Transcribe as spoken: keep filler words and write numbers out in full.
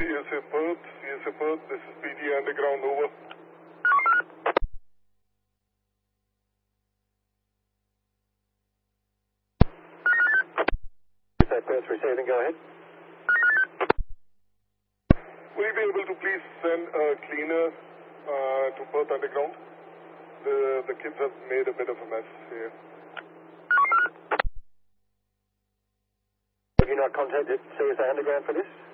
S A Perth, C S A Perth, this is P T Underground, over. C S A Perth receiving, go ahead. Will you be able to please send a cleaner uh, to Perth Underground? The, the kids have made a bit of a mess here. Have you not contacted C S A Underground for this?